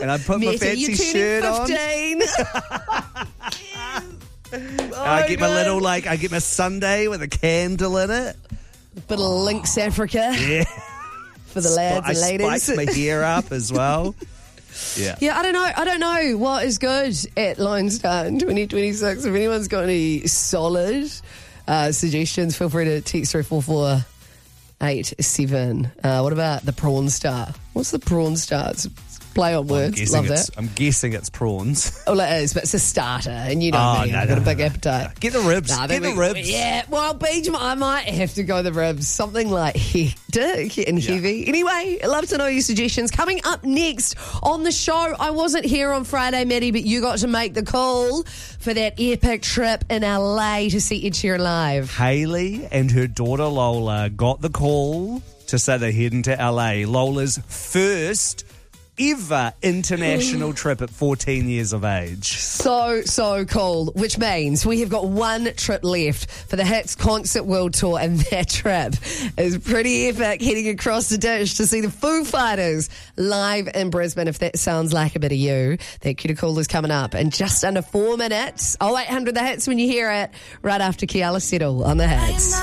And I put my Meta, fancy you shirt on. 15. I get my little, I get my sundae with a candle in it. Bit of Lynx Africa Yeah. for the lads and I ladies. spiced my hair up as well. Yeah. Yeah, I don't know what is good at Lone Star in 2026. If anyone's got any solid suggestions, feel free to text 34487. What about the Prawn Star? What's the Prawn Star? It's play on words. Love that. I'm guessing it's prawns. Well, it is, but it's a starter, and you know me, I've got a big appetite. Get the ribs. Nah, Get the ribs. Yeah, well, Beach, I might have to go the ribs. Something like hectic and heavy. Anyway, I'd love to know your suggestions. Coming up next on the show, I wasn't here on Friday, Maddie, but you got to make the call for that epic trip in LA to see Ed Sheeran live. Hayley and her daughter Lola got the call to say they're heading to LA. Lola's first ever international trip at 14 years of age. So cool, which means we have got one trip left for the Hits Concert World Tour, and that trip is pretty epic, heading across the dish to see the Foo Fighters live in Brisbane. If that sounds like a bit of you, that Cuta Cool is coming up in just under 4 minutes. 0800 The Hits when you hear it, right after Kiala Settle on The Hits.